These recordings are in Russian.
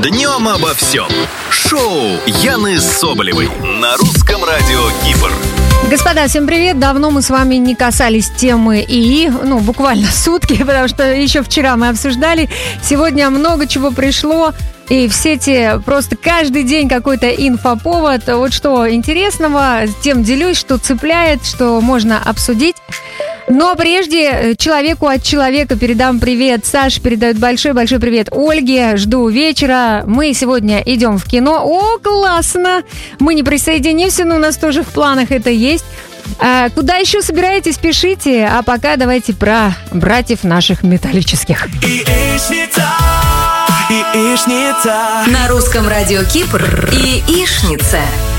Днем обо всем. Шоу Яны Соболевой на русском радио Кипр. Господа, всем привет! Давно мы с вами не касались темы ИИ, буквально сутки, потому что еще вчера мы обсуждали. Сегодня много чего пришло, и в сети просто каждый день какой-то инфоповод. Вот что интересного, тем делюсь, что цепляет, что можно обсудить. Но прежде человеку от человека передам привет. Саша передает большой-большой привет Ольге. Жду вечера. Мы сегодня идем в кино. О, классно! Мы не присоединимся, но у нас тоже в планах это есть. Куда еще собираетесь, пишите. А пока давайте про братьев наших металлических. Яичница. На русском радио Кипр яичница.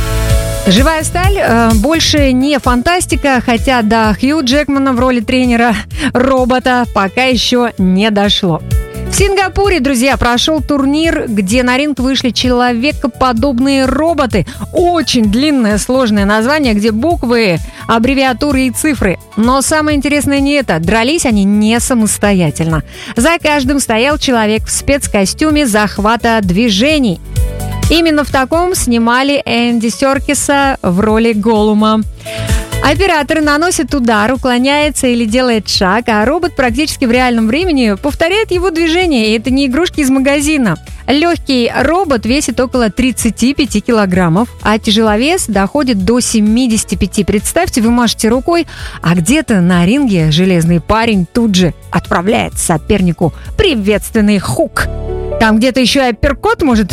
«Живая сталь» больше не фантастика, хотя до Хью Джекмана в роли тренера робота пока еще не дошло. В Сингапуре, друзья, прошел турнир, где на ринг вышли человекоподобные роботы. Очень длинное, сложное название, где буквы, аббревиатуры и цифры. Но самое интересное не это. Дрались они не самостоятельно. За каждым стоял человек в спецкостюме захвата движений. Именно в таком снимали Энди Серкиса в роли Голлума. Оператор наносит удар, уклоняется или делает шаг, а робот практически в реальном времени повторяет его движение. И это не игрушки из магазина. Легкий робот весит около 35 килограммов, а тяжеловес доходит до 75. Представьте, вы машете рукой, а где-то на ринге железный парень тут же отправляет сопернику приветственный хук. Там где-то еще и апперкот может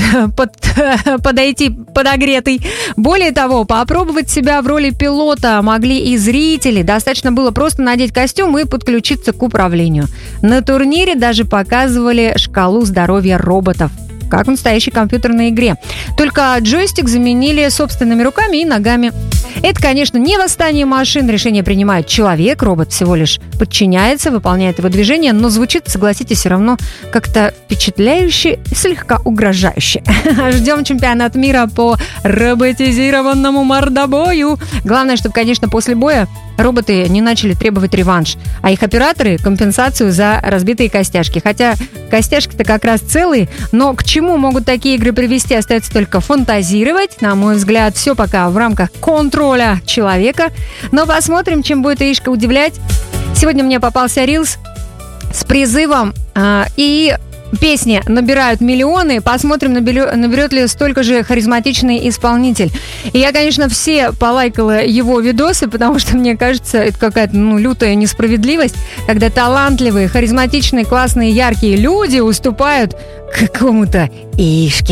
подойти подогретый. Более того, попробовать себя в роли пилота могли и зрители. Достаточно было просто надеть костюм и подключиться к управлению. На турнире даже показывали шкалу здоровья роботов, как в настоящей компьютерной игре. Только джойстик заменили собственными руками и ногами. Это, конечно, не восстание машин, решение принимает человек, робот всего лишь подчиняется, выполняет его движение, но звучит, согласитесь, все равно как-то впечатляюще и слегка угрожающе. Ждем чемпионат мира по роботизированному мордобою. Главное, чтобы, конечно, после боя роботы не начали требовать реванш, а их операторы – компенсацию за разбитые костяшки. Хотя костяшки-то как раз целые, но к чему могут такие игры привести, остается только фантазировать. На мой взгляд, все пока в рамках контроля человека. Но посмотрим, чем будет Иришка удивлять. Сегодня мне попался рилс с призывом и... Песни набирают миллионы. Посмотрим, наберет ли столько же харизматичный исполнитель. И я, конечно, все полайкала его видосы, потому что, мне кажется, это какая-то лютая несправедливость, когда талантливые, харизматичные, классные, яркие люди уступают какому-то Иришке.